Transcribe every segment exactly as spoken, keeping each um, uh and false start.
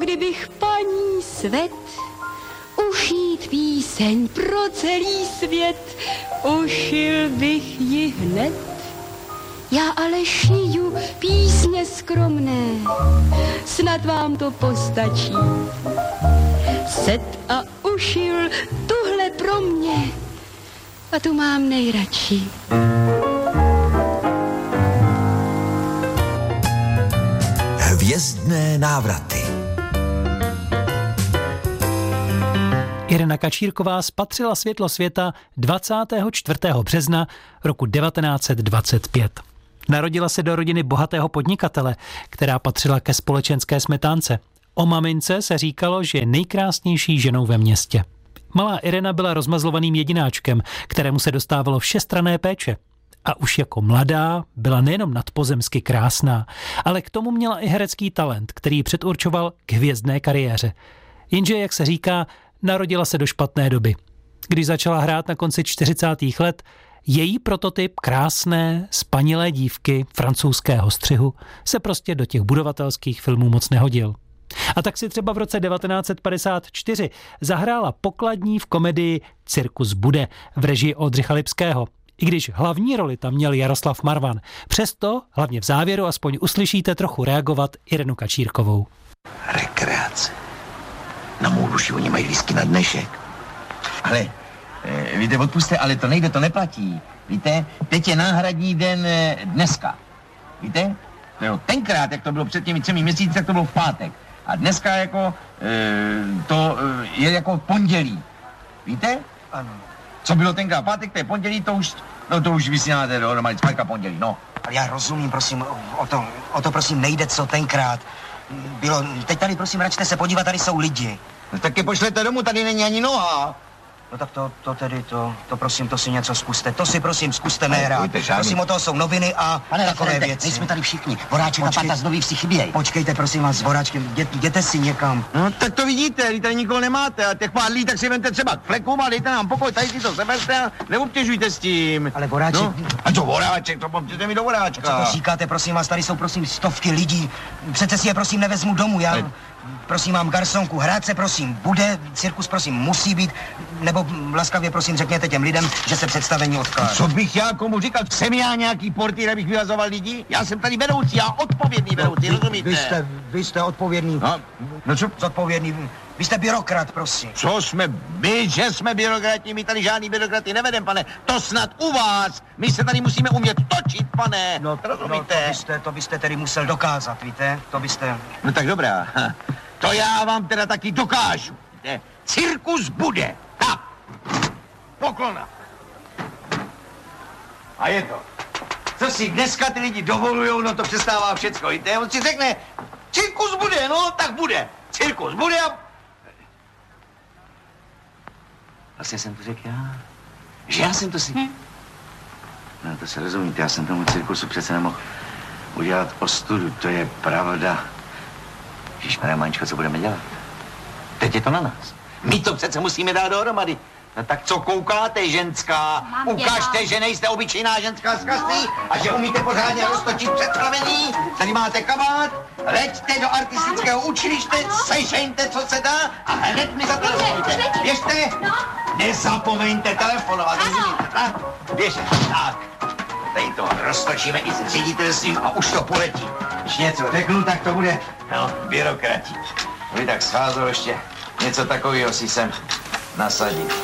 kdybych paní Svět ušít píseň pro celý svět, ušil bych ji hned. Já ale šiju písně skromné, snad vám to postačí. Set a ušil tuhle pro mě a tu mám nejradši. Hvězdné návraty. Irena Kačírková spatřila světlo světa dvacátého čtvrtého března roku devatenáct set dvacet pět. Narodila se do rodiny bohatého podnikatele, která patřila ke společenské smetánce. O mamince se říkalo, že je nejkrásnější ženou ve městě. Malá Irena byla rozmazlovaným jedináčkem, kterému se dostávalo všestranné péče. A už jako mladá byla nejenom nadpozemsky krásná, ale k tomu měla i herecký talent, který ji předurčoval k hvězdné kariéře. Jenže, jak se říká, narodila se do špatné doby. Když začala hrát na konci čtyřicátých let, její prototyp krásné, spanilé dívky francouzského střihu se prostě do těch budovatelských filmů moc nehodil. A tak si třeba v roce devatenáct set padesát čtyři zahrála pokladní v komedii Cirkus bude v režii Oldřicha Lipského. I když hlavní roli tam měl Jaroslav Marvan. Přesto, hlavně v závěru, aspoň uslyšíte trochu reagovat Irenu Kačírkovou. Rekreace. Na mou duši oni mají whisky na dnešek. Ale, e, víte, odpuste, ale to nejde, to neplatí. Víte, teď je náhradní den e, dneska. Víte? Jo, tenkrát, jak to bylo před těmi třemi měsíci, tak to bylo v pátek. A dneska jako, e, to e, je jako pondělí. Víte? Ano. Co bylo tenkrát pátek, to je pondělí, to už, no to už vysíláte dohromady, zpátka pondělí, no. Ale já rozumím, prosím, o to, o to prosím nejde, co tenkrát bylo. Teď tady, prosím, račte se podívat, tady jsou lidi. No tak je pošlete domů, tady není ani noha. No tak to, to tedy, to, to prosím, to si něco zkuste. To si prosím zkuste nehrát. Prosím, o toho jsou noviny a Pane takové referente, věci. my jsme tady všichni. Voráček a parta z Nových Vsi chybějí. Počkejte, prosím vás, s Voráčkem, jděte, jděte si někam. No tak to vidíte, když tady nikoho nemáte a těch pár lidí, tak si vemte třeba k flekům a dejte nám pokoj, tady si to seberte a neobtěžujte s tím. Ale Voráček... No, a co Voráček, to pomůžete mi do Voráčka. Co to říkáte, prosím vás, tady jsou prosím stovky lidí. Přece si je prosím nevezmu domů, já... Ne. Prosím, mám garsonku, hrát se prosím bude, cirkus prosím musí být, nebo laskavě prosím řekněte těm lidem, že se představení odkládá. Co bych já komu říkal? Jsem já nějaký portýr, abych vyhazoval lidi? Já jsem tady vedoucí, já odpovědný vedoucí, no, rozumíte? Vy jste, vy jste odpovědný. No, no co? Zodpovědný, vy jste byrokrat, prosím. Co jsme, my, že jsme byrokrati, my tady žádný byrokraty nevedem, pane, to snad u vás, my se tady musíme umět točit, pane, No, rozumíte? No, to, byste, to byste tedy musel dokázat, víte, to byste... No tak dobrá, to já vám teda taky dokážu, víte? Cirkus bude, ha, poklona. A je to. Co si dneska ty lidi dovolujou, no to přestává všecko, víte? On si řekne, cirkus bude, no tak bude, cirkus bude a... Vlastně jsem to řekl já, že já jsem to si... Hm. No to se rozumíte, já jsem tomu cirkusu přece nemohl udělat ostudu, to je pravda. Ježišmarja, Maničko, co budeme dělat? Teď je to na nás. My to přece musíme dát dohromady. No tak co koukáte, ženská? Mám Ukažte, dělat. že nejste obyčejná ženská z kasty a že umíte pořádně roztočit představení. Tady máte kabát, leďte do artistického učiliště, sejšeňte, co se dá a hned mi zatelefonujte. Běžte, nezapomeňte telefonovat, rozumíte? Tak, běžte, tak. Tady to roztočíme i s ředitelstvím a už to poletí. Když něco řeknu, tak to bude, no, byrokrati. Vy tak scházelo ještě něco takového si sem nasadit.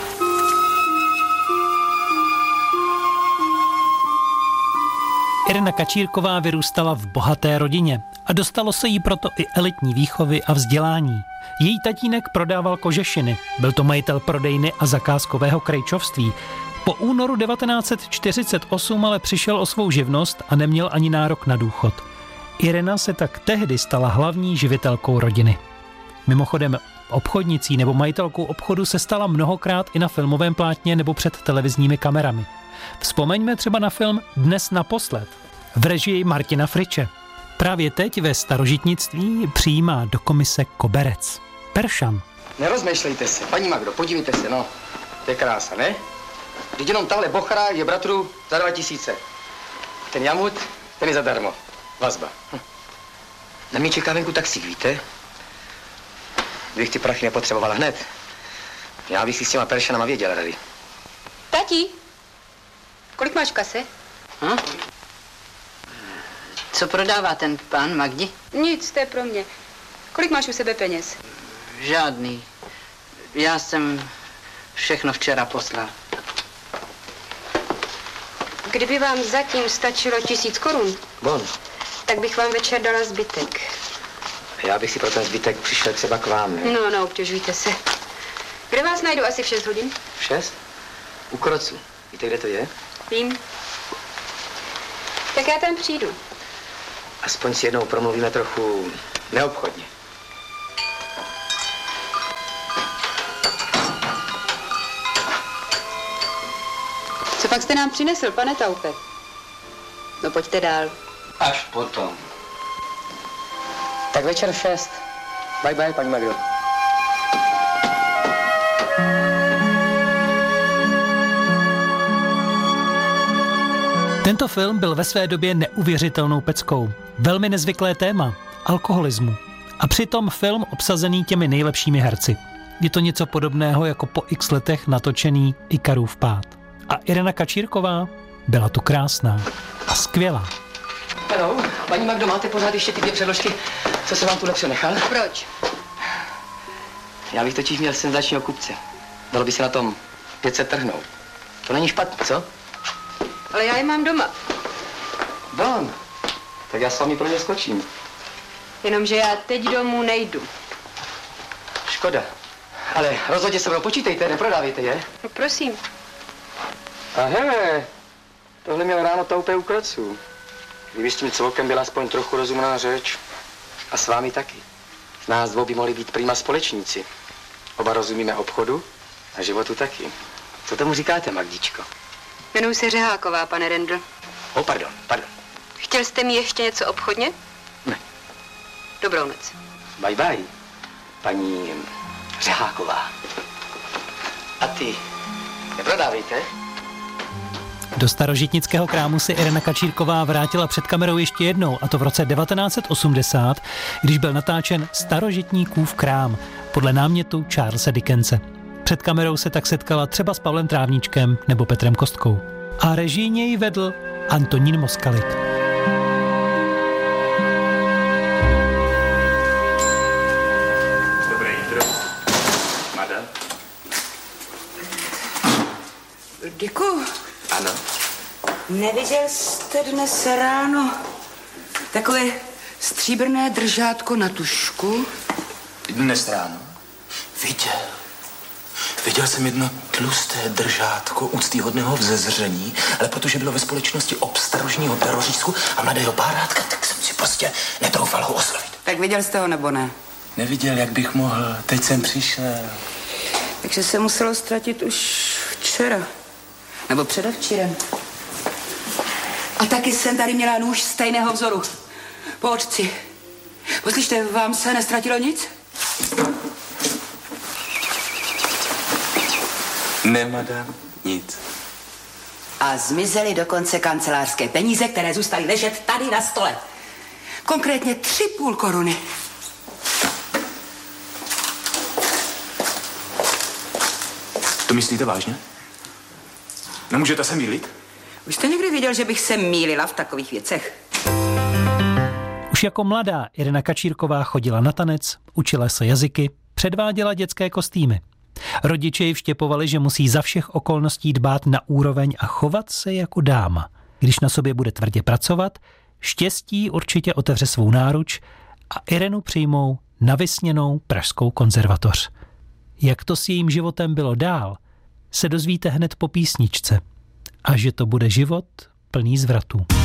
Irena Kačírková vyrůstala v bohaté rodině a dostalo se jí proto i elitní výchovy a vzdělání. Její tatínek prodával kožešiny, byl to majitel prodejny a zakázkového krejčovství. Po únoru devatenáct set čtyřicet osm ale přišel o svou živnost a neměl ani nárok na důchod. Irena se tak tehdy stala hlavní živitelkou rodiny. Mimochodem, obchodnicí nebo majitelkou obchodu se stala mnohokrát i na filmovém plátně nebo před televizními kamerami. Vzpomeňme třeba na film Dnes naposled v režii Martina Friče. Právě teď ve starožitnictví přijímá do komise koberec. Peršan. Nerozmýšlejte se, paní Magdo, podívejte se, no. To je krása, ne? Vždyť jenom tahle bochra je bratru za dva tisíce. Ten jamut, ten je zadarmo. Vazba. Hm. Na mě čeká venku taxík, víte? Kdybych ty prachy nepotřebovala hned, já bych si s těma peršanama věděl rady. Tati, kolik máš v kase? Hm? Co prodává ten pán Magdi? Nic, to je pro mě. Kolik máš u sebe peněz? Žádný. Já jsem všechno včera poslal. Kdyby vám zatím stačilo tisíc korun, Bon. tak bych vám večer dala zbytek. Já bych si pro ten zbytek přišel třeba k vám, ne? No, no, obtěžujte se. Kde vás najdu asi v šest hodin? V šest? U Krocu. Víte, kde to je? Vím. Tak já tam přijdu. Aspoň si jednou promluvíme trochu neobchodně. Co pak jste nám přinesl, pane Taupe? No pojďte dál. Až potom. Tak večer v šest. Bye bye, paní Magdo. Tento film byl ve své době neuvěřitelnou peckou. Velmi nezvyklé téma – alkoholismu. A přitom film obsazený těmi nejlepšími herci. Je to něco podobného jako po x letech natočený Ikarův pád. A Irena Kačírková byla tu krásná a skvělá. Hello, paní Magdo, máte pořád ještě ty dvě předložky, co jsem vám tu přenechal? Proč? Já bych totiž měl senzačního kupce. Dalo by se na tom pět set trhnout. To není špatný, co? Ale já je mám doma. Don, tak já s vámi pro ně skočím. Jenomže já teď domů nejdu. Škoda. Ale rozhodně se mnou počítejte, neprodávejte je. No prosím. A hele, tohle měl ráno Taupe u Krocu. Kdyby s tím cvokem byla aspoň trochu rozumná řeč. A s vámi taky. Z nás dvou by mohli být prima společníci. Oba rozumíme obchodu a životu taky. Co tomu říkáte, Magdičko? Jmenuji se Řeháková, pane Rendl. Oh, pardon, pardon. Chtěl jste mi ještě něco obchodně? Ne. Dobrou noc. Bye bye, paní Řeháková. A ty, neprodávejte? Do starožitnického krámu se Irena Kačírková vrátila před kamerou ještě jednou, a to v roce devatenáct set osmdesát, když byl natáčen Starožitníkův krám podle námětu Charlesa Dickense. Před kamerou se tak setkala třeba s Pavlem Trávníčkem nebo Petrem Kostkou. A režijně ji vedl Antonín Moskalik. Dobré jitro. Madam. Děkuju. Ano. Neviděl jste dnes ráno takové stříbrné držátko na tušku? Dnes ráno? Viděl. Viděl jsem jedno tlusté držátko úctyhodného vzezření, ale protože bylo ve společnosti obstarožního terorisku a mladého párátka, tak jsem si prostě netroufal ho oslovit. Tak viděl jste ho nebo ne? Neviděl, jak bych mohl. Teď jsem přišel. Takže se muselo ztratit už včera. Nebo předevčírem. A taky jsem tady měla nůž stejného vzoru. Po očci. Poslyšte, vám se nestratilo nic? Ne, madam, nic. A zmizely dokonce kancelářské peníze, které zůstaly ležet tady na stole. Konkrétně tři půl koruny. To myslíte vážně? Nemůžete se mýlit? Už jste někdy viděl, že bych se mýlila v takových věcech? Už jako mladá Irena Kačírková chodila na tanec, učila se jazyky, předváděla dětské kostýmy. Rodiče ji vštěpovali, že musí za všech okolností dbát na úroveň a chovat se jako dáma. Když na sobě bude tvrdě pracovat, štěstí určitě otevře svou náruč a Irenu přijmou na vysněnou pražskou konzervatoř. Jak to s jejím životem bylo dál, se dozvíte hned po písničce. A že to bude život plný zvratů.